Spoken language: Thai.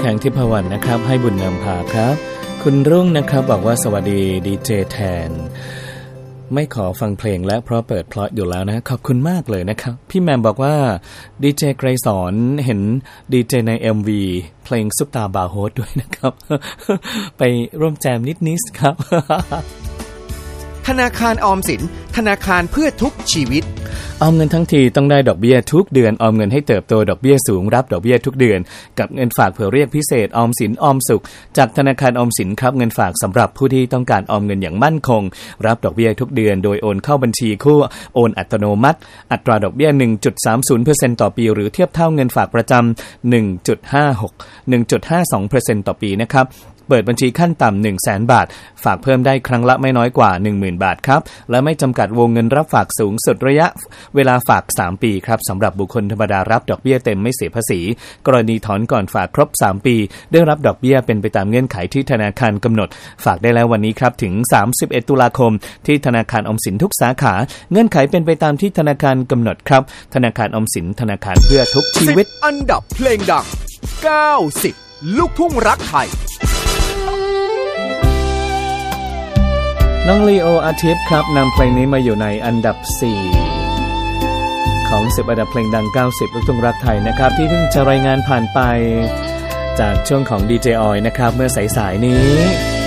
แข็งทิพวรรณนะครับให้บุญนำพาครับคุณรุ่งนะครับบอกว่าสวัสดีดีเจแทนไม่ขอฟังเพลงและเพราะเปิดเพลาะอยู่แล้วนะขอบคุณมากเลยนะครับพี่แมมบอกว่าดีเจไกรสอนเห็นดีเจใน MV เพลงซุปตาบาร์โฮสด้วยนะครับ ไปร่วมแจมนิดๆครับธนาคารออมสินธนาคารเพื่อทุกชีวิตออมเงินทั้งทีต้องได้ดอกเบี้ยทุกเดือนออมเงินให้เติบโตดอกเบี้ยสูงรับดอกเบี้ยทุกเดือนกับเงินฝากเผื่อเรียกพิเศษออมสินออมสุขจากธนาคารออมสินครับเงินฝากสำหรับผู้ที่ต้องการออมเงินอย่างมั่นคงรับดอกเบี้ยทุกเดือนโดยโอนเข้าบัญชีคู่โอนอัตโนมัติอัตราดอกเบี้ย 1.30% ต่อปีหรือเทียบเท่าเงินฝากประจำ 1.52% ต่อปีนะครับเปิดบัญชีขั้นต่ำ 100,000 บาทฝากเพิ่มได้ครั้งละไม่น้อยกว่า 10,000 บาทครับและไม่จำกัดวงเงินรับฝากสูงสุดระยะเวลาฝาก 3 ปีครับสำหรับบุคคลธรรมดารับดอกเบี้ยเต็มไม่เสียภาษีกรณีถอนก่อนฝากครบ 3 ปีได้รับดอกเบี้ยเป็นไปตามเงื่อนไขที่ธนาคารกำหนดฝากได้แล้ววันนี้ครับถึง 31 ตุลาคมที่ธนาคารออมสินทุกสาขาเงื่อนไขเป็นไปตามที่ธนาคารกำหนดครับธนาคารออมสินธนาคารเพื่อทุกชีวิตอันดับเพลงดัง90ลูกทุ่งรักไทยน้องลีโออาทิตย์ครับนำเพลงนี้มาอยู่ในอันดับ4ของ10อันดับเพลงดัง90ลูกทุ่งรักไทยนะครับที่เพิ่งจะรายงานผ่านไปจากช่วงของดีเจออยนะครับเมื่อสายๆนี้